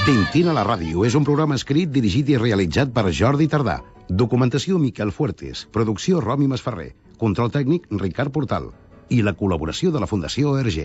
Tintín a la ràdio és un programa escrit, dirigit i realitzat per Jordi Tardà. Documentació Miquel Fuertes. Producció Romi Masferrer. Control tècnic Ricard Portal. I la col·laboració de la Fundació Hergé.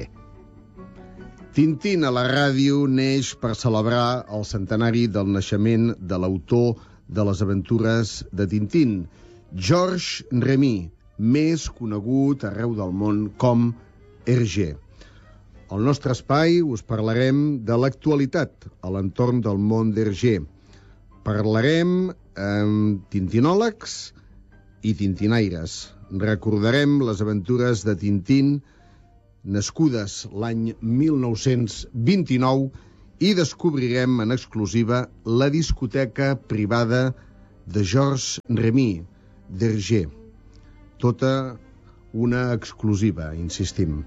Tintín a la ràdio neix per celebrar el centenari del naixement de l'autor de les aventures de Tintín, Georges Remy, més conegut arreu del món com Hergé. Al nostre espai us parlarem de l'actualitat a l'entorn del món d'Hergé. Parlarem amb tintinòlegs i tintinaires. Recordarem les aventures de Tintín, nascudes l'any 1929, i descobrirem en exclusiva la discoteca privada de Georges Remy, d'Hergé. Tota una exclusiva, insistim.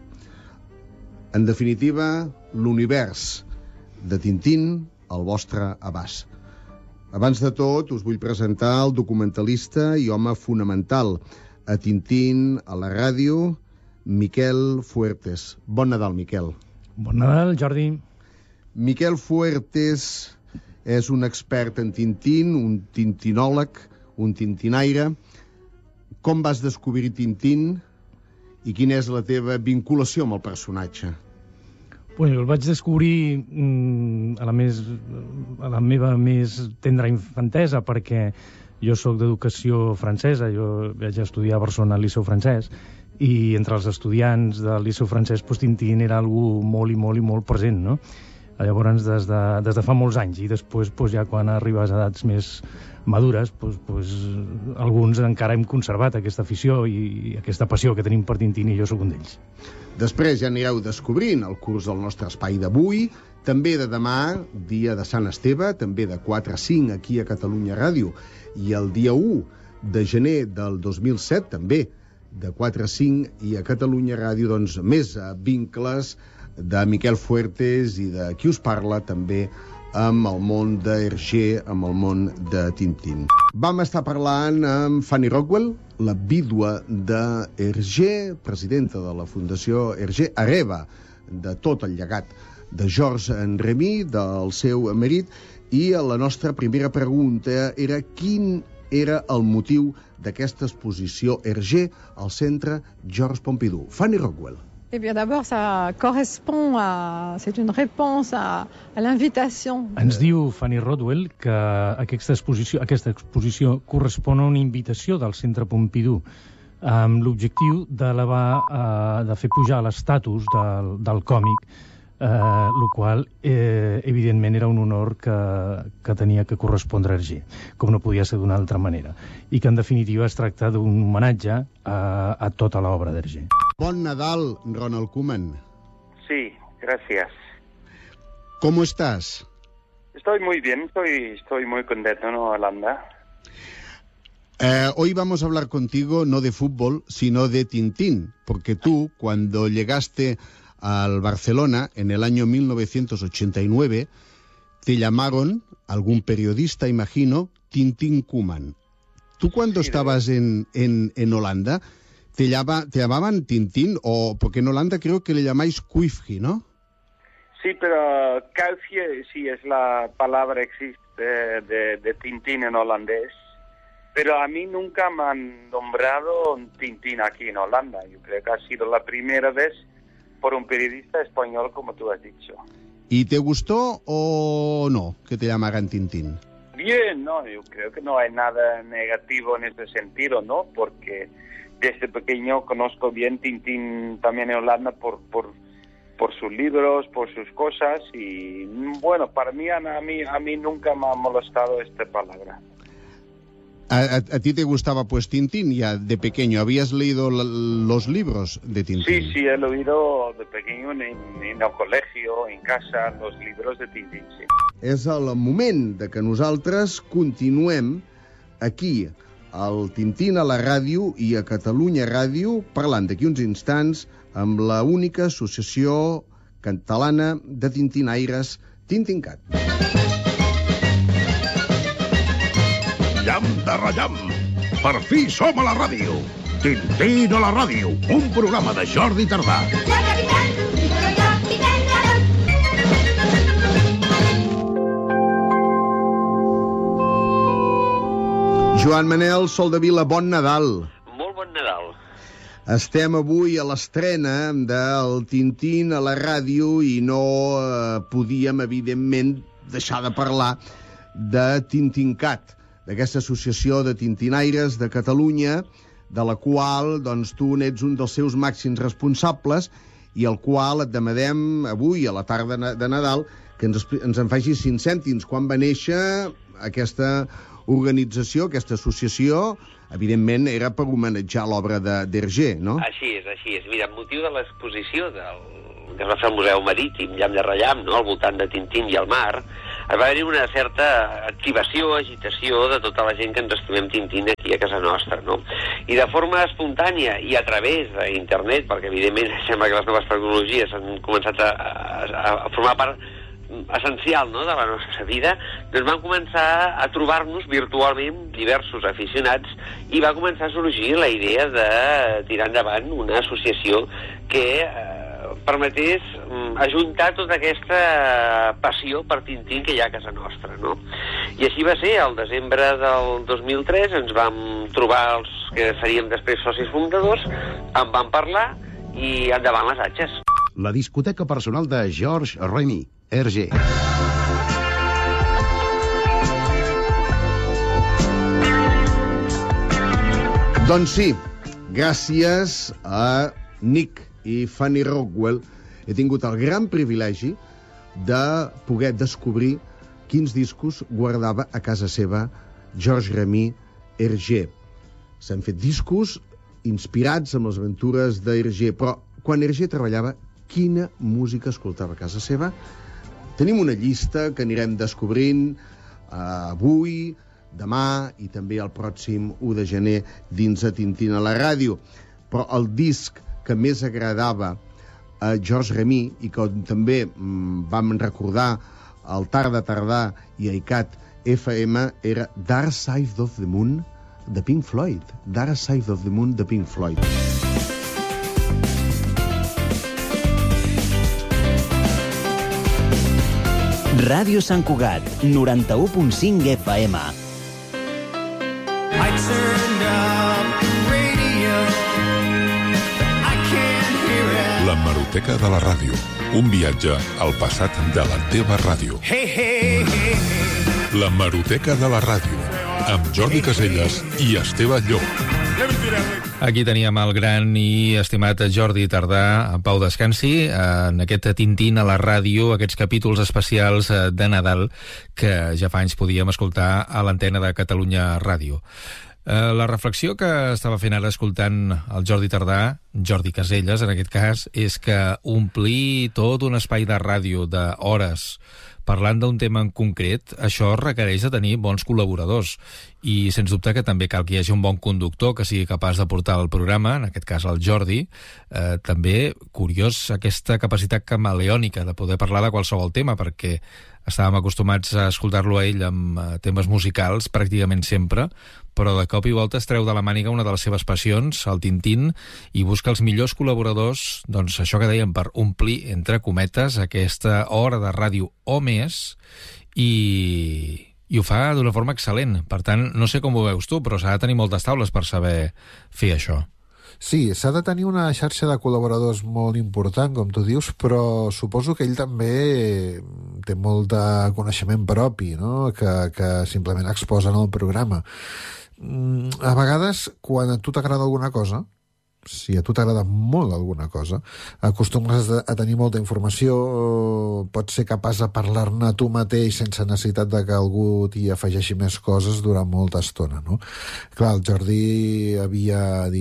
En definitiva, l'univers de Tintín al vostre abast. Abans de tot, us vull presentar el documentalista i home fonamental a Tintín a la ràdio, Miquel Fuertes. Bon Nadal, Miquel. Bon Nadal, Jordi. Miquel Fuertes és un expert en Tintín, un tintinòleg, un tintinaire. Com vas descobrir Tintín i quina és la teva vinculació amb el personatge? Pues el vaig descobrir a la meva més tendra infantesa, perquè jo sóc d'educació francesa, jo vaig estudiar a Barcelona al Liceu francès, i entre els estudiants del Liceu francès, Tintín era algú molt present, no? Llavors, des de fa molts anys, i després, ja quan arribes a edats més madures, alguns encara hem conservat aquesta afició i aquesta passió que tenim per Tintín, i jo sóc un d'ells. Després ja anireu descobrint el curs del nostre espai d'avui, també de demà, dia de Sant Esteve, també de 4 a 5 aquí a Catalunya Ràdio, i el dia 1 de gener del 2007, també de 4 a 5, i a Catalunya Ràdio, doncs, més vincles de Miquel Fuertes i de qui us parla també amb el món d'Hergé, amb el món de Tintín. Vam estar parlant amb Fanny Rockwell, la vídua d'Hergé, presidenta de la Fundació Hergé, hereva de tot el llegat de Georges Remy, del seu marit, i la nostra primera pregunta era quin era el motiu d'aquesta exposició Hergé al Centre Georges Pompidou. Fanny Rockwell. Eh bien, d'abord, ça correspond à... C'est une réponse à l'invitation. Ens diu Fanny Rodwell que aquesta exposició correspon a una invitació del Centre Pompidou amb l'objectiu de fer pujar l'estatus del còmic, el qual, evidentment, era un honor que tenia que correspondre a Hergé, com no podia ser d'una altra manera, i que, en definitiva, es tracta d'un homenatge a tota l'obra d'Hergé. Bon Nadal, Ronald Koeman. Sí, gracias. ¿Cómo estás? Estoy muy bien, estoy muy contento, ¿no, Holanda? Hoy vamos a hablar contigo no de fútbol, sino de Tintín, porque tú, cuando llegaste al Barcelona en el año 1989, te llamaron, algún periodista, imagino, Tintín Koeman. Tú cuando estabas en Holanda, ¿te llamaban Tintín? O porque en Holanda creo que le llamáis Kuifje, ¿no? Sí, pero Kuifje sí es la palabra existe de Tintín en holandés. Pero a mí nunca me han nombrado Tintín aquí en Holanda. Yo creo que ha sido la primera vez por un periodista español, como tú has dicho. ¿Y te gustó o no que te llamaran Tintín? Bien, no, yo creo que no hay nada negativo en ese sentido, ¿no? Porque desde pequeño conozco bien Tintín también en Holanda por sus libros, por sus cosas, y bueno, para mí, a mí nunca me ha molestado esta palabra. ¿A ti te gustaba pues Tintín ya de pequeño? ¿Habías leído los libros de Tintín? Sí, he leído de pequeño en el colegio, en casa, los libros de Tintín, sí. És el moment de que nosaltres continuem aquí, al Tintín a la ràdio i a Catalunya Ràdio, parlant d'aquí uns instants amb la única associació catalana de tintinaires, Tintincat. Llamp de rellamp! Per fi som a la ràdio! Tintín a la ràdio, un programa de Jordi Tardà. Joan Manel Soldevila, bon Nadal. Molt bon Nadal. Estem avui a l'estrena del Tintín a la ràdio i no podíem, evidentment, deixar de parlar de Tintincat, d'aquesta associació de tintinaires de Catalunya, de la qual doncs, tu n'ets un dels seus màxims responsables i al qual et demanem avui, a la tarda de Nadal, que ens en faci 5 cèntims. Quan va néixer aquesta organització, aquesta associació? Evidentment era per homenatjar l'obra d'Hergé, no? Així és. Mira, amb motiu de l'exposició que es va fer al Museu Marítim, Llamp de Rellamp, no?, al voltant de Tintín i el mar, va haver-hi una certa activació, agitació de tota la gent que ens estimem Tintín aquí a casa nostra, no? I de forma espontània i a través d'internet, perquè evidentment sembla que les noves tecnologies han començat a formar part essencial, no?, de la nostra vida, doncs vam començar a trobar-nos virtualment diversos aficionats i va començar a sorgir la idea de tirar endavant una associació que permetés ajuntar tota aquesta passió per Tintín que hi ha a casa nostra, no? I així va ser, al desembre del 2003 ens vam trobar els que seríem després socis fundadors, en vam parlar i endavant les atxes. La discoteca personal de Georges Remy, Hergé. Doncs sí, gràcies a Nick i Fanny Rockwell he tingut el gran privilegi de poder descobrir quins discos guardava a casa seva Georges Remy Hergé. S'han fet discos inspirats amb les aventures d'Hergé, però quan Hergé treballava, quina música escoltava a casa seva? Tenim una llista que anirem descobrint avui, demà i també el pròxim 1 de gener dins de Tintín a la ràdio. Però el disc que més agradava a Georges Remy i que també vam recordar al Tarda Tardà i a ICAT FM era Dark Side of the Moon de Pink Floyd. Dark Side of the Moon de Pink Floyd. Ràdio Sant Cugat, 91.5 FM. I turned up radio. I can't hear it. La Hemeroteca de la ràdio. Un viatge al passat de la teva ràdio. Hey, hey, hey, hey. La Hemeroteca de la ràdio. Amb Jordi Caselles i Esteve Llop. Aquí teníem el gran i estimat Jordi Tardà, en pau descansi, en aquest Tintín a la ràdio, aquests capítols especials de Nadal que ja fa anys podíem escoltar a l'antena de Catalunya Ràdio. La reflexió que estava fent ara escoltant el Jordi Tardà, Jordi Caselles en aquest cas, és que omplir tot un espai de ràdio d'hores parlant d'un tema en concret, això requereix de tenir bons col·laboradors i sens dubte que també cal que hi hagi un bon conductor que sigui capaç de portar el programa, en aquest cas el Jordi, també curiós aquesta capacitat camaleònica de poder parlar de qualsevol tema, perquè estàvem acostumats a escoltar-lo a ell amb temes musicals pràcticament sempre, però de cop i volta es treu de la màniga una de les seves passions, el Tintín, i busca els millors col·laboradors, doncs això que dèiem, per omplir, entre cometes, aquesta hora de ràdio o més, i ho fa d'una forma excel·lent. Per tant, no sé com ho veus tu, però s'ha de tenir moltes taules per saber fer això. Sí, s'ha de tenir una xarxa de col·laboradors molt important, com tu dius, però suposo que ell també té molt de coneixement propi, no?, que simplement exposa en el programa. A vegades, quan a tu t'agrada alguna cosa, si a tu t'agrada molt alguna cosa, acostumes a tenir molta informació, pots ser capaç de parlar-ne tu mateix sense necessitat de que algú t'hi afegeixi més coses durant molta estona, no? Clar, el Jordi havia,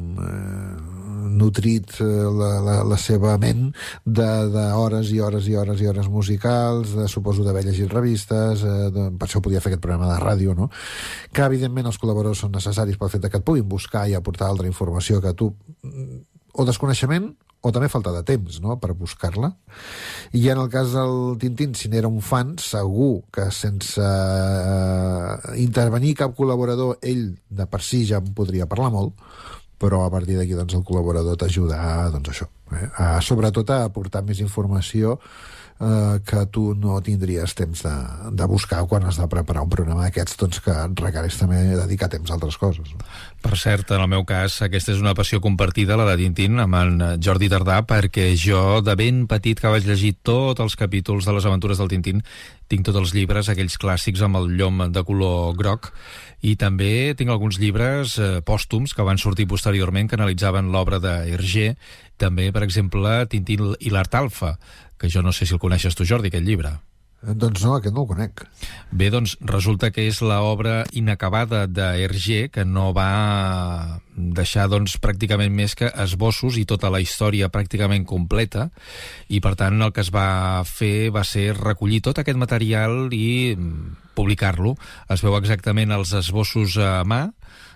nutrit la seva ment d'hores i hores i hores i hores musicals, suposo d'haver llegit revistes, per això podia fer aquest programa de ràdio, no? Que evidentment els col·laboradors són necessaris pel fet que et puguin buscar i aportar altra informació que tu o desconeixement o també falta de temps, no?, per buscar-la. I en el cas del Tintín, si n'era un fan, segur que sense intervenir cap col·laborador, ell de per si ja en podria parlar molt, però a partir d'aquí doncs, el col·laborador t'ajuda a, doncs, això, sobretot a aportar més informació que tu no tindries temps de buscar quan has de preparar un programa d'aquests, doncs que requereix també dedicar temps a altres coses. Per cert, en el meu cas, aquesta és una passió compartida, la de Tintín, amb en Jordi Tardà, perquè jo, de ben petit que vaig llegir tots els capítols de les aventures del Tintín, tinc tots els llibres, aquells clàssics amb el llom de color groc, i també tinc alguns llibres pòstums que van sortir posteriorment que analitzaven l'obra d'Hergé, també, per exemple, Tintín i l'Art Alfa, que jo no sé si el coneixes tu, Jordi, aquest llibre. Doncs no, aquest no el conec. Bé, doncs resulta que és l'obra inacabada d'Hergé, que no va deixar doncs pràcticament més que esbossos i tota la història pràcticament completa, i per tant el que es va fer va ser recollir tot aquest material i publicar-lo. Es veu exactament els esbossos a mà,